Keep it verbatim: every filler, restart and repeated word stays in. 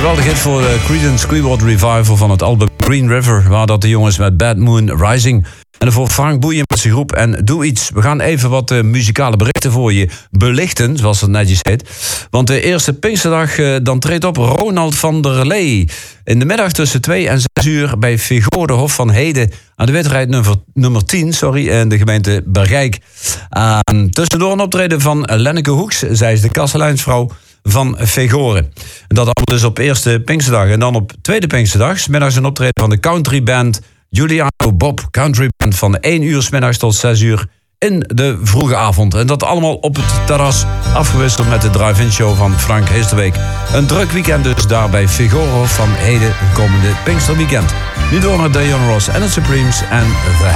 geweldig hit voor de Creedence Clearwater Revival van het album Green River, waar dat de jongens met Bad Moon Rising. En daarvoor Frank Boeien met zijn groep en Doe Iets. We gaan even wat uh, muzikale berichten voor je belichten, zoals het netjes heet. Want de eerste Pinksterdag, uh, dan treedt op Ronald van der Lee. In de middag tussen twee en zes uur bij Vigor de Hof van Heden aan de wedstrijd nummer, nummer tien, sorry, in de gemeente Bergijk. Uh, tussendoor een optreden van Lenneke Hoeks. Zij is de kasteleinsvrouw van Vegoren. Dat allemaal dus op eerste Pinksterdag. En dan op tweede Pinksterdag, 's middags een optreden van de countryband Juliano Bob. Countryband van één uur 's middags tot zes uur in de vroege avond. En dat allemaal op het terras, afgewisseld met de drive-in show van Frank Heesterbeek. Een druk weekend dus daar bij Vegoren van Heden, komende Pinksterweekend. Nu door naar Diana Ross en het Supremes en The